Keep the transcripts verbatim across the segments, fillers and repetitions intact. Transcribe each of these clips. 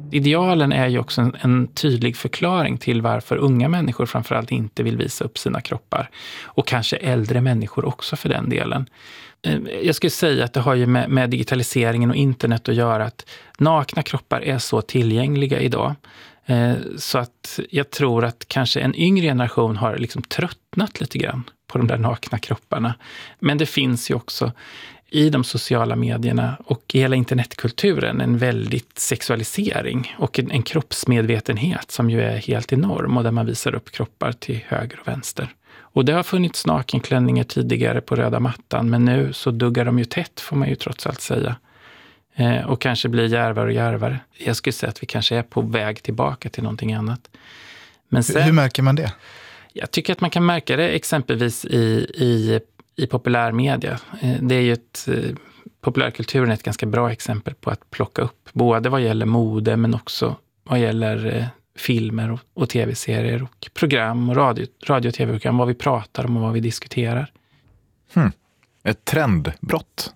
Idealen är ju också en, en tydlig förklaring till varför unga människor framförallt inte vill visa upp sina kroppar. Och kanske äldre människor också för den delen. Jag skulle säga att det har ju med, med digitaliseringen och internet att göra att nakna kroppar är så tillgängliga idag. Så att jag tror att kanske en yngre generation har liksom tröttnat lite grann på de där nakna kropparna. Men det finns ju också i de sociala medierna och i hela internetkulturen en väldigt sexualisering och en, en kroppsmedvetenhet som ju är helt enorm och där man visar upp kroppar till höger och vänster. Och det har funnits nakenklänningar tidigare på röda mattan, men nu så duggar de ju tätt får man ju trots allt säga. Eh, och kanske blir järvare och järvare. Jag skulle säga att vi kanske är på väg tillbaka till någonting annat. Men sen, hur märker man det? Jag tycker att man kan märka det exempelvis i, i, i populärmedia. Eh, det är ju ett, eh, populärkulturen är ett ganska bra exempel på att plocka upp. Både vad gäller mode men också vad gäller eh, filmer och, och tv-serier och program och radio, radio- och tv-program. Vad vi pratar om och vad vi diskuterar. Hmm. Ett trendbrott.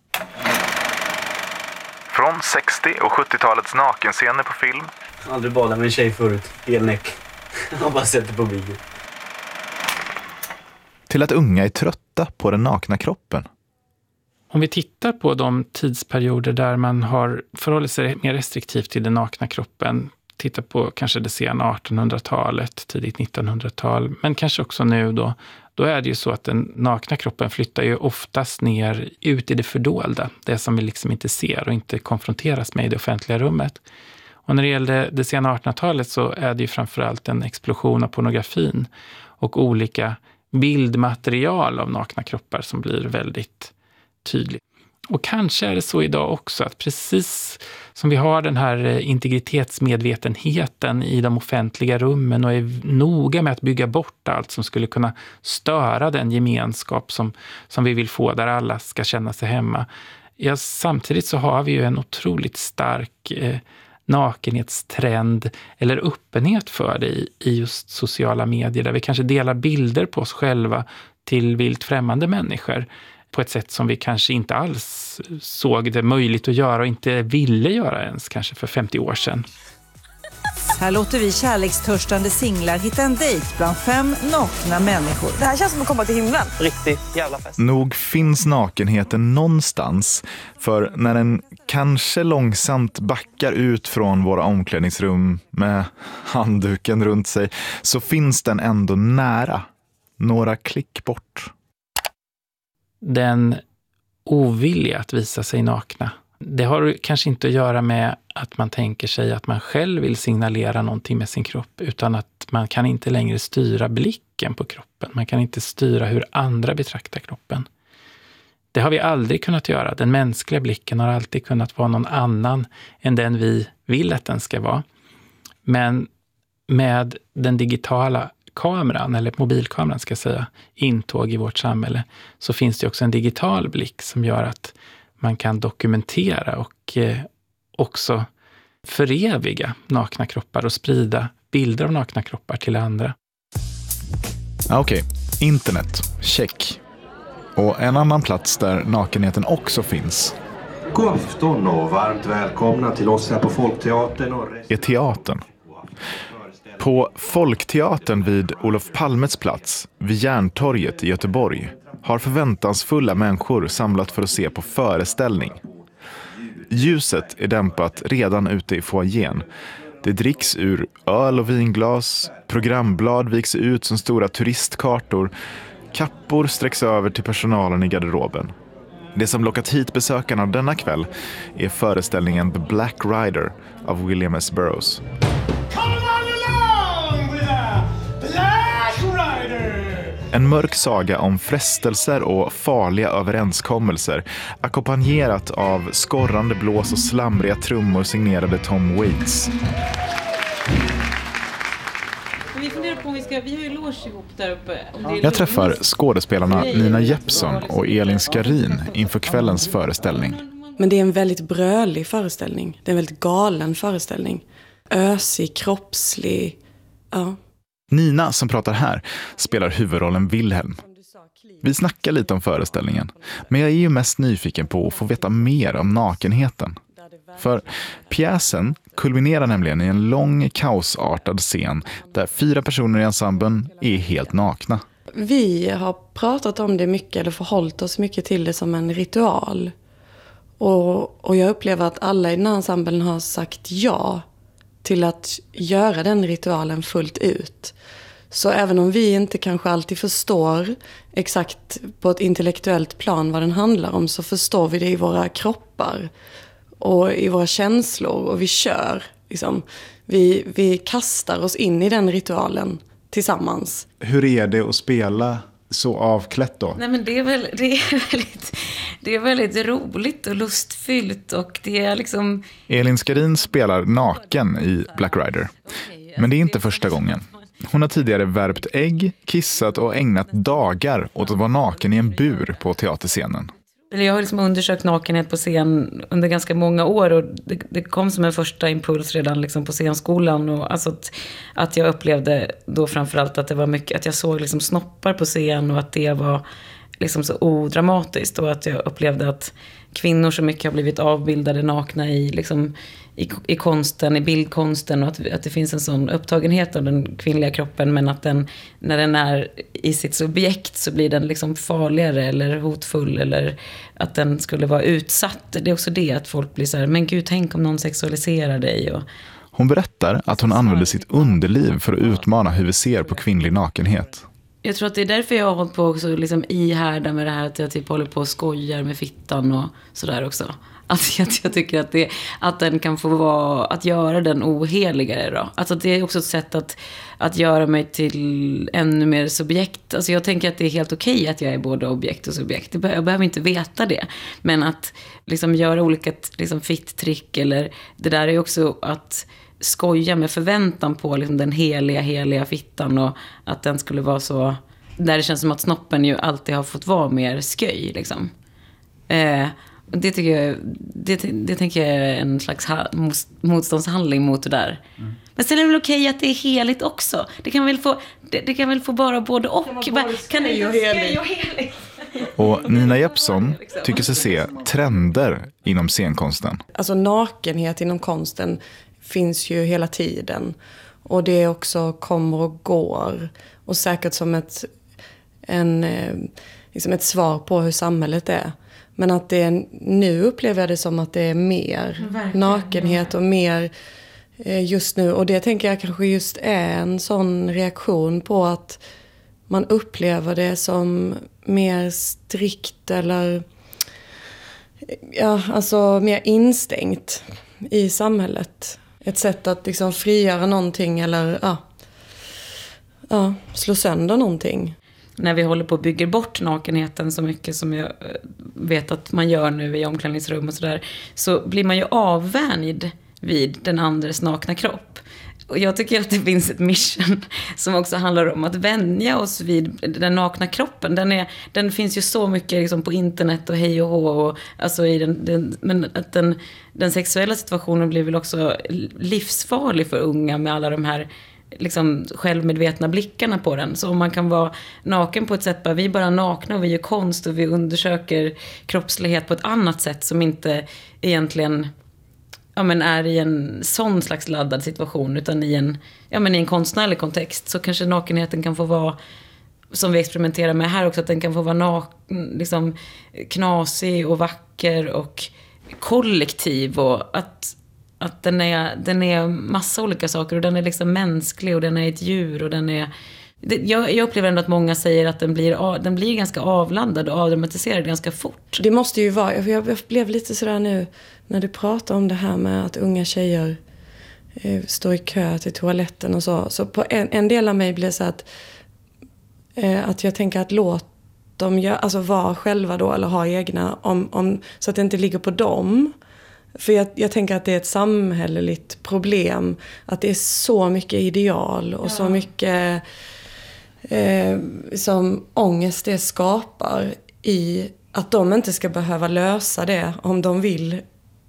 Från sextio- och sjuttiotalets nakenscener på film. Aldrig badat med en tjej förut. Helnäck. Jag har bara sett det på bio. Till att unga är trötta på den nakna kroppen. Om vi tittar på de tidsperioder där man har förhållit sig mer restriktivt till den nakna kroppen. Titta på kanske det sena artonhundratalet, tidigt nittonhundratal. Men kanske också nu då. Då är det ju så att den nakna kroppen flyttar ju oftast ner ut i det fördolda. Det som vi liksom inte ser och inte konfronteras med i det offentliga rummet. Och när det gäller det sena artonhundratalet så är det ju framförallt en explosion av pornografin. Och olika bildmaterial av nakna kroppar som blir väldigt tydligt. Och kanske är det så idag också att precis som vi har den här integritetsmedvetenheten i de offentliga rummen och är noga med att bygga bort allt som skulle kunna störa den gemenskap som, som vi vill få där alla ska känna sig hemma. Ja, samtidigt så har vi ju en otroligt stark eh, nakenhetstrend eller öppenhet för det i, i just sociala medier där vi kanske delar bilder på oss själva till vilt främmande människor på ett sätt som vi kanske inte alls såg det möjligt att göra och inte ville göra ens kanske för femtio år sedan. Här låter vi kärlekstörstande singlar hitta en dejt bland fem nakna människor. Det här känns som att komma till himlen. Riktigt jävla fest. Nog finns nakenheten någonstans, för när den kanske långsamt backar ut från våra omklädningsrum med handduken runt sig så finns den ändå nära, några klick bort. Den ovilja att visa sig nakna. Det har kanske inte att göra med att man tänker sig att man själv vill signalera någonting med sin kropp, utan att man kan inte längre styra blicken på kroppen. Man kan inte styra hur andra betraktar kroppen. Det har vi aldrig kunnat göra. Den mänskliga blicken har alltid kunnat vara någon annan än den vi vill att den ska vara. Men med den digitala kameran, eller mobilkameran ska jag säga, intåg i vårt samhälle, så finns det också en digital blick som gör att man kan dokumentera och eh, också föreviga nakna kroppar och sprida bilder av nakna kroppar till andra. Okej, okay. Internet, check. Och en annan plats där nakenheten också finns. God afton och varmt välkomna till oss här på Folkteatern. Och är teatern. På Folkteatern vid Olof Palmes plats, vid Järntorget i Göteborg, har förväntansfulla människor samlat för att se på föreställning. Ljuset är dämpat redan ute i foajén. Det dricks ur öl och vinglas, programblad viks ut som stora turistkartor, kappor sträcks över till personalen i garderoben. Det som lockat hit besökarna denna kväll är föreställningen The Black Rider av William S. Burroughs. En mörk saga om frestelser och farliga överenskommelser, ackompanjerat av skorrande blås och slamriga trummor signerade Tom Waits. Vi funderar på om vi ska, vi har ju loge ihop där uppe. Jag träffar skådespelarna Nina Jeppsson och Elin Skarin inför kvällens föreställning. Men det är en väldigt brölig föreställning. Det är en väldigt galen föreställning. Ösig, kroppslig, ja. Nina, som pratar här, spelar huvudrollen Wilhelm. Vi snackar lite om föreställningen, men jag är ju mest nyfiken på att få veta mer om nakenheten. För pjäsen kulminerar nämligen i en lång kaosartad scen där fyra personer i ensemblen är helt nakna. Vi har pratat om det mycket, eller förhållit oss mycket till det som en ritual. Och, och jag upplever att alla i den här ensemblen har sagt ja till att göra den ritualen fullt ut. Så även om vi inte kanske alltid förstår exakt på ett intellektuellt plan vad den handlar om, så förstår vi det i våra kroppar och i våra känslor, och vi kör. Liksom. Vi, vi kastar oss in i den ritualen tillsammans. Hur är det att spela så avklätt då? Nej, men det är väl, det är väldigt, det är väldigt roligt och lustfyllt, och det är liksom... Elin Skarin spelar naken i Black Rider. Men det är inte första gången. Hon har tidigare värpt ägg, kissat och ägnat dagar åt att vara naken i en bur på teaterscenen. Jag har liksom undersökt nakenhet på scen under ganska många år, och det, det kom som en första impuls redan liksom på scenskolan, och alltså att, att jag upplevde då framförallt att det var mycket, att jag såg liksom snoppar på scen, och att det var liksom så odramatiskt, och att jag upplevde att kvinnor så mycket har blivit avbildade nakna i liksom i, i konsten, i bildkonsten, och att, att det finns en sån upptagenhet av den kvinnliga kroppen, men att den, när den är i sitt subjekt, så blir den liksom farligare eller hotfull, eller att den skulle vara utsatt. Det är också det att folk blir så här, men gud, tänk om någon sexualiserar dig. Och... Hon berättar att hon använder sitt underliv för att utmana hur vi ser på kvinnlig nakenhet. Jag tror att det är därför jag har hållit på också liksom ihärda med det här, att jag typ håller på och skojar med fittan och sådär också. Att jag, jag tycker att, det, att den kan få vara, att göra den oheligare då. Alltså det är också ett sätt att, att göra mig till ännu mer subjekt. Alltså jag tänker att det är helt okej att jag är både objekt och subjekt. Jag behöver inte veta det. Men att liksom göra olika liksom fitt-trick, eller det där är också att skoja med förväntan på liksom den heliga, heliga fittan, och att den skulle vara så, där det känns som att snoppen ju alltid har fått vara mer sköj liksom. Eh, det tycker jag, det, det tänker jag är en slags ha, motståndshandling mot det där. Mm. Men sen är det väl okej att det är heligt också. Det kan väl få, det, det kan väl få bara både och. Kan, bara kan det ju helig. och heligt. Och Nina Jeppsson tycker sig se trender inom scenkonsten. Alltså nakenhet inom konsten finns ju hela tiden, och det också kommer och går, och säkert som ett en, liksom ett svar på hur samhället är. Men att det är, nu upplever jag det som att det är mer verkligen nakenhet och mer just nu, och det tänker jag kanske just är en sån reaktion på att man upplever det som mer strikt, eller ja, alltså mer instängt i samhället. Ett sätt att liksom frigöra någonting, eller ja, ja, slå sönder någonting. När vi håller på och bygger bort nakenheten så mycket som jag vet att man gör nu i omklädningsrum och sådär, så blir man ju avvänjd vid den andres nakna kropp. Och jag tycker att det finns ett mission som också handlar om att vänja oss vid den nakna kroppen. Den, är, den finns ju så mycket liksom på internet och hej och hå. Och, alltså i den, den, men att den, den sexuella situationen blir väl också livsfarlig för unga med alla de här liksom självmedvetna blickarna på den. Så om man kan vara naken på ett sätt, bara vi är bara nakna och vi gör konst och vi undersöker kroppslighet på ett annat sätt som inte egentligen ja, men är i en sån slags laddad situation, utan i en, ja, men i en konstnärlig kontext, så kanske nakenheten kan få vara, som vi experimenterar med här också, att den kan få vara naken, liksom knasig och vacker och kollektiv, och att, att den är, den är massa olika saker, och den är liksom mänsklig, och den är ett djur, och den är det, jag, jag upplever ändå att många säger att den blir, den blir ganska avlandad och avdramatiserad ganska fort. Det måste ju vara, jag, jag blev lite sådär nu när du pratar om det här med att unga tjejer eh, står i kö till toaletten och så. Så på en, en del av mig blir så att, eh, att jag tänker att låt dem gör, alltså vara själva då, eller ha egna, om, om, så att det inte ligger på dem. För jag, jag tänker att det är ett samhälleligt problem, att det är så mycket ideal och ja. så mycket eh, som ångest det skapar i att de inte ska behöva lösa det om de vill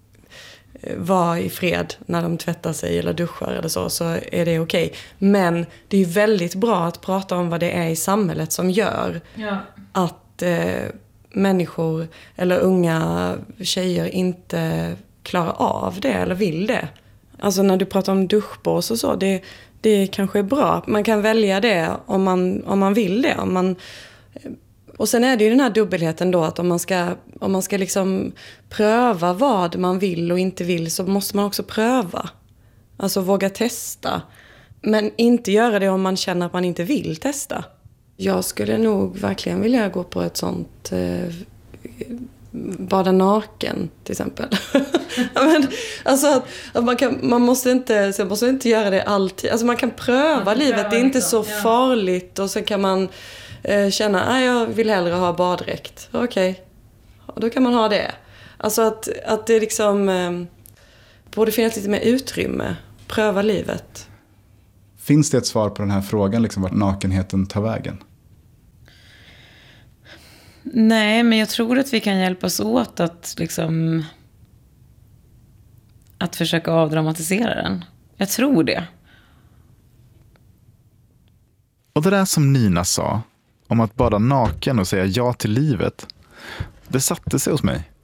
vara i fred när de tvättar sig eller duschar eller så, så är det okej. Men det är ju väldigt bra att prata om vad det är i samhället som gör ja. att eh, människor eller unga tjejer inte klarar av det eller vill det. Alltså när du pratar om duschbås och så, det, det kanske är bra. Man kan välja det om man, om man vill det. Om man, och sen är det ju den här dubbelheten då att om man ska, om man ska liksom pröva vad man vill och inte vill så måste man också pröva. Alltså våga testa. Men inte göra det om man känner att man inte vill testa. Jag skulle nog verkligen vilja gå på ett sånt eh, bada naken till exempel. Men, alltså att, att man, kan, man måste inte så måste inte göra det alltid. Alltså man kan pröva man livet, det är inte så ja. farligt och så kan man eh, känna att jag vill hellre ha baddräkt. Okej. Okay. Då kan man ha det. Alltså att, att det liksom eh, borde finnas lite mer utrymme. Pröva livet. Finns det ett svar på den här frågan, liksom vart nakenheten tar vägen? Nej, men jag tror att vi kan hjälpas åt att liksom att försöka avdramatisera den. Jag tror det. Och det där som Nina sa om att bada naken och säga ja till livet, det satte sig hos mig.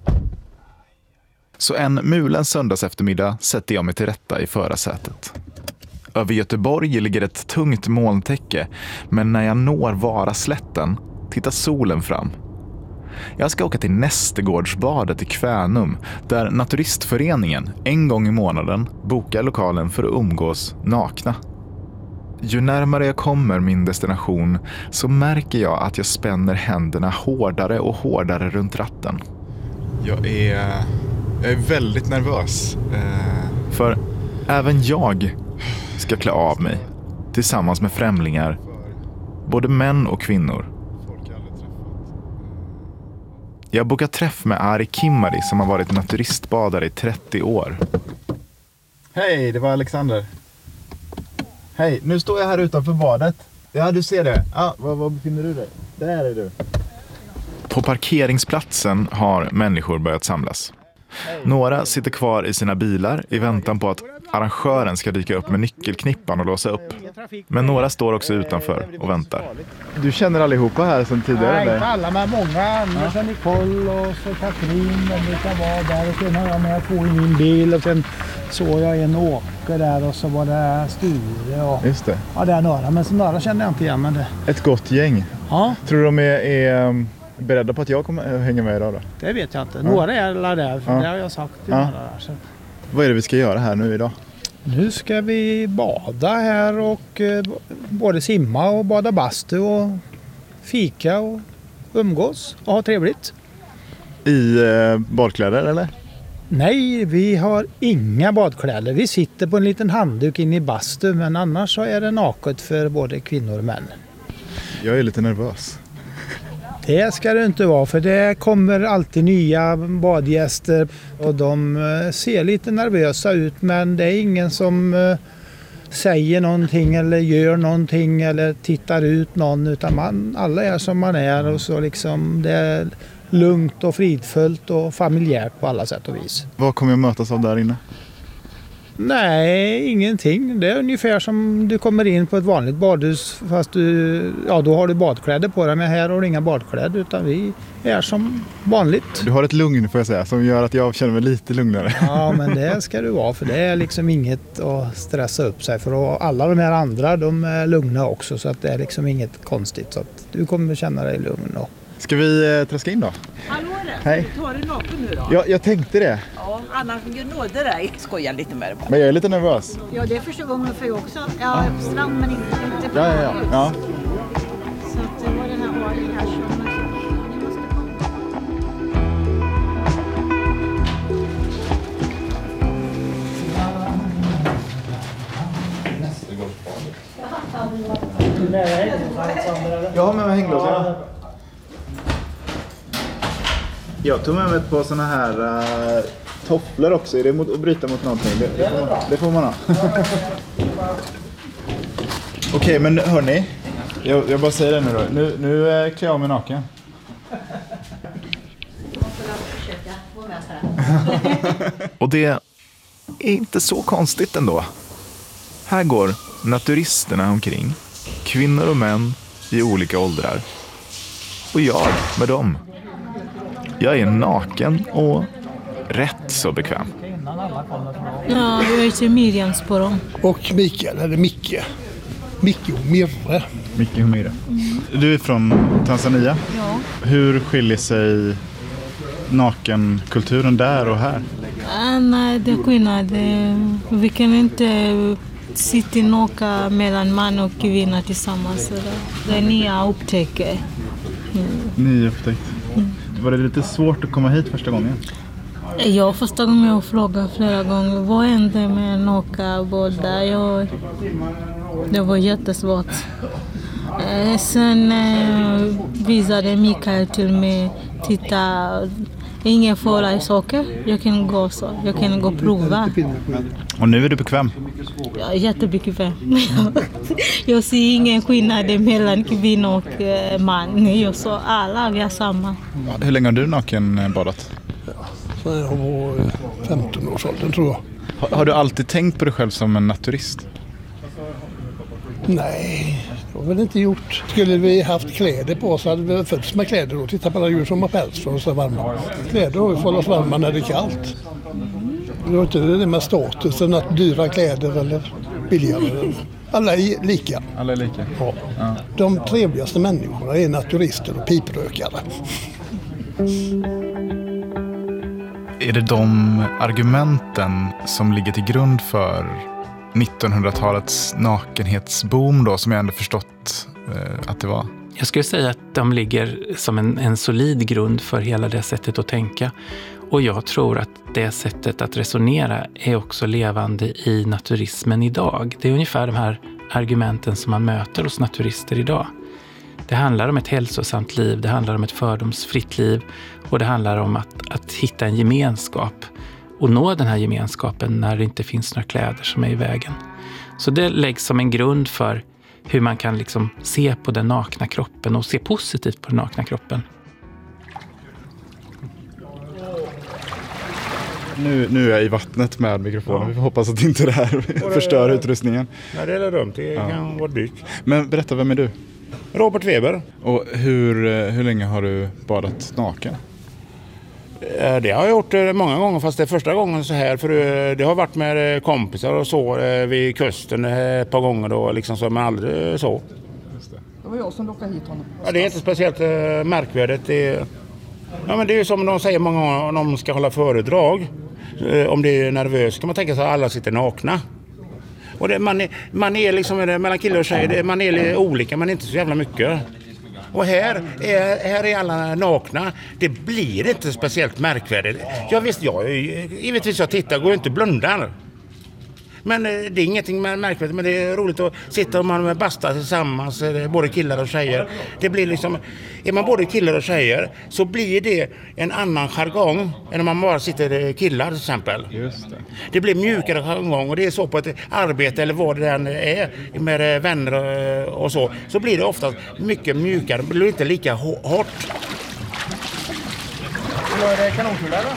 Så en mulen söndags eftermiddag sätter jag mig till rätta i förarsätet. Över Göteborg ligger ett tungt molntäcke, men när jag når Varaslätten tittar solen fram. Jag ska åka till Nästegårdsbadet i Kvänum, där Naturistföreningen en gång i månaden bokar lokalen för att umgås nakna. Ju närmare jag kommer min destination så märker jag att jag spänner händerna hårdare och hårdare runt ratten. Jag är, jag är väldigt nervös. För även jag ska klä av mig tillsammans med främlingar, både män och kvinnor. Jag bokar träff med Ari Kimmari som har varit naturistbadare i trettio år. Hej, det var Alexander. Hej, nu står jag här utanför badet. Ja, du ser det. Ah, var, var befinner du dig? Där är du. På parkeringsplatsen har människor börjat samlas. Några sitter kvar i sina bilar i väntan på att arrangören ska dyka upp med nyckelknippan och låsa upp. Men några står också utanför och väntar. Du känner allihopa här sedan tidigare? Nej, eller? inte alla, men många. Anders och Nicole och så Katrin. De brukar vara där och sen har jag med två i min bil och sen såg jag en Åke där och så var det Sture och Just det. Ja, det är några, men så några känner jag inte igen. Men det... Ett gott gäng. Ja. Tror du de är, är beredda på att jag kommer hänga med idag då? Det vet jag inte. Ja. Några är alla där, för ja. det har jag sagt till ja. några där. Så. Vad är det vi ska göra här nu idag? Nu ska vi bada här och eh, både simma och bada bastu och fika och umgås och ha trevligt. I eh, badkläder eller? Nej, vi har inga badkläder. Vi sitter på en liten handduk in i bastu, men annars så är det naket för både kvinnor och män. Jag är lite nervös. Det ska det inte vara, för det kommer alltid nya badgäster och de ser lite nervösa ut, men det är ingen som säger någonting eller gör någonting eller tittar ut någon, utan man, alla är som man är och så liksom det är lugnt och fridfullt och familjärt på alla sätt och vis. Vad kommer jag mötas av där inne? Nej, ingenting. Det är ungefär som du kommer in på ett vanligt badhus fast du, ja, då har du badkläder på dig, men här har du inga badkläder utan vi är som vanligt. Du har ett lugn får jag säga som gör att jag känner mig lite lugnare. Ja, men det ska du vara, för det är liksom inget att stressa upp sig för alla de här andra, de är lugna också, så att det är liksom inget konstigt, så att du kommer känna dig lugn. Och... Ska vi eh, träska in då? Hallå där, hej. Tar du naken nu då? Ja, jag tänkte det. Ja, annars nådde dig. Skojar lite med det bara. Men jag är lite nervös. Ja, det förstår gången för jag också. Ja, på strand men inte, inte på ja, ja, ja. ja. Så att det var den här varan här som... Jag har med mig hänglås. Jag tog med mig ett par såna här uh, tofflor också. Är det mot, att bryta mot någonting? Det, det, får, man, det får man ha. Okej, okay, men hörni. Jag, jag bara säger det nu då. Nu, nu uh, klär jag mig naken. Och det är inte så konstigt ändå. Här går naturisterna omkring. Kvinnor och män i olika åldrar. Och jag med dem. Jag är naken och rätt så bekväm. Ja, jag heter Miriam Sporom. Och Mikael, eller Micke. Micke och Mirre. Micke och Mirre. Mm. Du är från Tanzania. Ja. Hur skiljer sig nakenkulturen där och här? Ah, nej, det är skillnad. Vi kan inte sitta naka mellan man och kvinna tillsammans. Det är nya upptäcker. Mm. Ni upptäckt. Mm. Var det lite svårt att komma hit första gången? Jag första gången jag frågade flera gånger, vad hände med naka båda? Jag, det var jättesvårt. Sen visade Mikael till mig, titta, ingen fara i saker. Jag kan gå så, jag kan gå och prova. Och nu är du bekväm? Jag är jättebekväm. Jag ser ingen skillnad mellan kvinna och man. Jag så alla vi är samma. Hur länge har du naken badat? Så jag var femton års åldern tror jag. Har, har du alltid tänkt på dig själv som en naturist? Nej, det har väl inte gjort. Skulle vi haft kläder på så hade vi fötts med kläder och titta på alla djur som har päls för oss varma. Kläder har vi för oss varma när det är kallt. Det är inte det med statusen att dyra kläder eller billigare. Alla är lika. Alla är lika? Ja. Ja. De trevligaste människorna är naturister och piprökare. Är det de argumenten som ligger till grund för nittonhundratalets nakenhetsboom då, som jag ändå förstått eh, att det var? Jag skulle säga att de ligger som en, en solid grund för hela det sättet att tänka. Och jag tror att det sättet att resonera är också levande i naturismen idag. Det är ungefär de här argumenten som man möter hos naturister idag. Det handlar om ett hälsosamt liv, det handlar om ett fördomsfritt liv och det handlar om att, att hitta en gemenskap och nå den här gemenskapen när det inte finns några kläder som är i vägen. Så det läggs som en grund för hur man kan liksom se på den nakna kroppen och se positivt på den nakna kroppen. Nu, nu är jag i vattnet med mikrofonen. Ja. Vi får hoppas att inte det här förstör det, utrustningen. Nej, det är dumt. Det kan ja. vara dyrt. Men berätta, vem är du? Robert Weber. Och hur, hur länge har du badat naken? Det har jag gjort många gånger, fast det är första gången så här. För det har varit med kompisar och så vid kusten ett par gånger då, liksom så, men aldrig så. Just det. Det var jag som lockade hit honom. Ja, det är inte speciellt märkvärdigt. Det är, ja, men det är ju som de säger många gånger om de ska hålla föredrag. Om det är nervöst kan man tänka sig att alla sitter nakna. Och det, man, är, man är liksom mellan killar och tjejer, man är olika men inte så jävla mycket. Och här är, här är alla nakna. Det blir inte speciellt märkvärdigt. Jag visst, jag, givetvis jag tittar går inte blundar. Men det är ingenting märkvärdigt, men det är roligt att sitta och man bastar tillsammans, både killar och tjejer. Det blir liksom, är man både killar och tjejer så blir det en annan jargong än om man bara sitter killar till exempel. Just det. Det blir mjukare jargong och det är så på ett arbete eller vad det än är med vänner och så. Så blir det ofta mycket mjukare, det blir inte lika hårt. Är det kanonkulor då?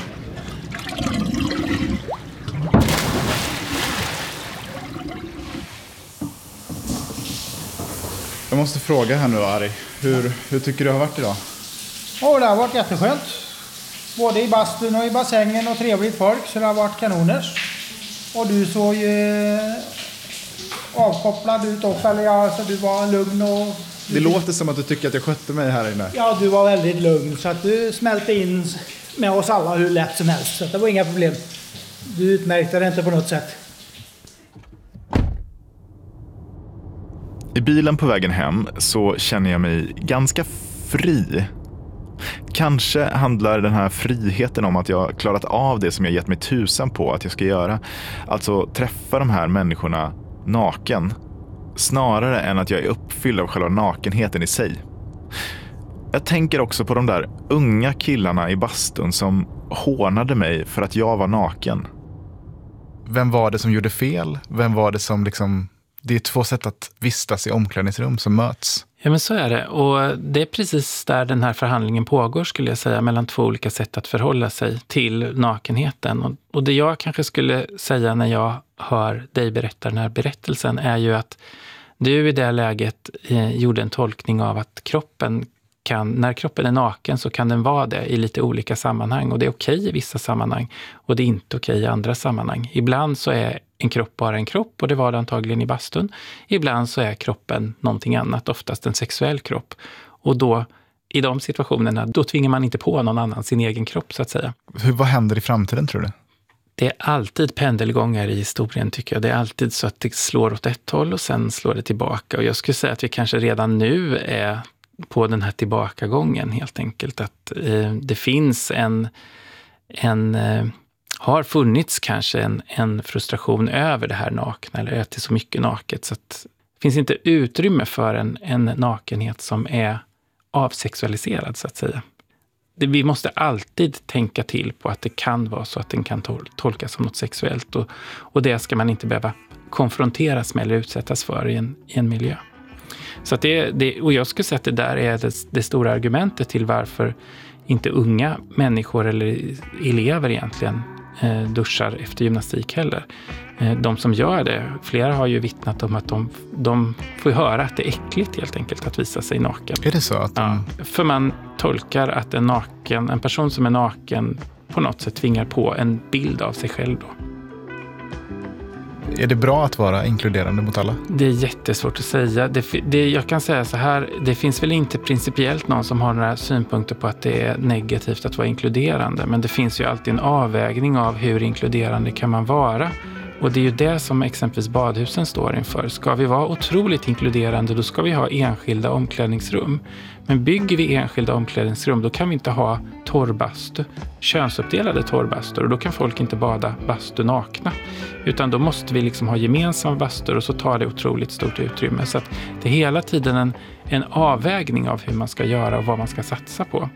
Jag måste fråga här nu, Ari. Hur, hur tycker du det har varit idag? Ja, det har varit jätteskönt. Både i bastun och i bassängen och trevligt folk, så det har varit kanoners. Och du såg ju avkopplad ut också, eller ja, så du var lugn och... Det låter som att du tycker att jag skötte mig här inne. Ja, du var väldigt lugn, så att du smälte in med oss alla hur lätt som helst. Så det var inga problem. Du utmärkte det inte på något sätt. I bilen på vägen hem så känner jag mig ganska fri. Kanske handlar den här friheten om att jag klarat av det som jag gett mig tusen på att jag ska göra. Alltså träffa de här människorna naken. Snarare än att jag är uppfylld av själva nakenheten i sig. Jag tänker också på de där unga killarna i bastun som hånade mig för att jag var naken. Vem var det som gjorde fel? Vem var det som liksom... Det är två sätt att vistas i omklädningsrum som möts. Ja, men så är det. Och det är precis där den här förhandlingen pågår, skulle jag säga, mellan två olika sätt att förhålla sig till nakenheten. Och, och det jag kanske skulle säga när jag hör dig berätta den här berättelsen är ju att du i det läget eh, gjorde en tolkning av att kroppen kan, när kroppen är naken så kan den vara det i lite olika sammanhang. Och det är okej i vissa sammanhang och det är inte okej i andra sammanhang. Ibland så är en kropp bara en kropp och det var det antagligen i bastun. Ibland så är kroppen någonting annat, oftast en sexuell kropp. Och då, i de situationerna, då tvingar man inte på någon annan sin egen kropp så att säga. Hur, vad händer i framtiden tror du? Det är alltid pendelgångar i historien tycker jag. Det är alltid så att det slår åt ett håll och sen slår det tillbaka. Och jag skulle säga att vi kanske redan nu är på den här tillbakagången helt enkelt. Att eh, det finns en, en eh, har funnits kanske en, en frustration över det här nakna eller att det är så mycket naket. Så att det finns inte utrymme för en, en nakenhet som är avsexualiserad så att säga. Det, vi måste alltid tänka till på att det kan vara så att den kan tol- tolkas som något sexuellt. Och, och det ska man inte behöva konfronteras med eller utsättas för i en, i en miljö. Så att det, det, och jag skulle säga att det där är det, det stora argumentet till varför inte unga människor eller elever egentligen eh, duschar efter gymnastik heller. Eh, de som gör det, flera har ju vittnat om att de, de får höra att det är äckligt helt enkelt att visa sig naken. Är det så? Att de... Ja, för man tolkar att en, naken, en person som är naken på något sätt tvingar på en bild av sig själv då. Är det bra att vara inkluderande mot alla? Det är jättesvårt att säga. Det, det, jag kan säga så här, det finns väl inte principiellt någon som har några synpunkter på att det är negativt att vara inkluderande. Men det finns ju alltid en avvägning av hur inkluderande kan man vara. Och det är ju det som exempelvis badhusen står inför. Ska vi vara otroligt inkluderande, då ska vi ha enskilda omklädningsrum. Men bygger vi enskilda omklädningsrum, då kan vi inte ha torrbastu, könsuppdelade torrbastur. Och då kan folk inte bada bastu nakna. Utan då måste vi liksom ha gemensamma bastur och så tar det otroligt stort utrymme. Så att det är hela tiden en, en avvägning av hur man ska göra och vad man ska satsa på.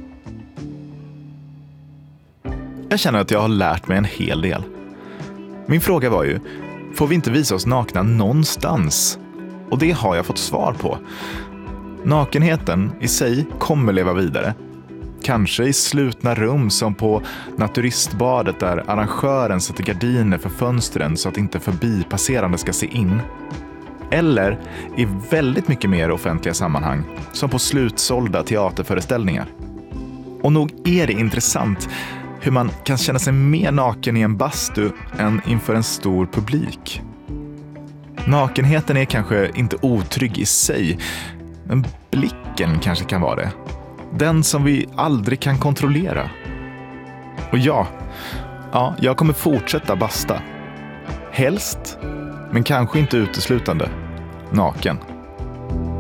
Jag känner att jag har lärt mig en hel del. Min fråga var ju, får vi inte visa oss nakna någonstans? Och det har jag fått svar på. Nakenheten i sig kommer leva vidare. Kanske i slutna rum som på naturistbadet där arrangören sätter gardiner för fönstren så att inte förbipasserande ska se in. Eller i väldigt mycket mer offentliga sammanhang som på slutsålda teaterföreställningar. Och nog är det intressant hur man kan känna sig mer naken i en bastu än inför en stor publik. Nakenheten är kanske inte otrygg i sig, men blicken kanske kan vara det. Den som vi aldrig kan kontrollera. Och ja, ja, jag kommer fortsätta basta. Helst, men kanske inte uteslutande, naken.